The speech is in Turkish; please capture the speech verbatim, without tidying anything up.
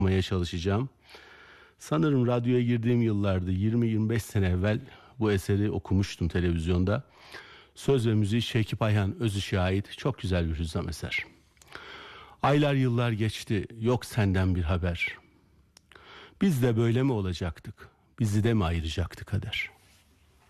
yapmaya çalışacağım. Sanırım radyoya girdiğim yıllarda yirmi yirmi beş sene evvel bu eseri okumuştum televizyonda. Söz ve müziği Şekip Ayhan Özışık'a ait çok güzel bir hüzzam eser. Aylar yıllar geçti, yok senden bir haber. Biz de böyle mi olacaktık? Bizi de mi ayıracaktı kader?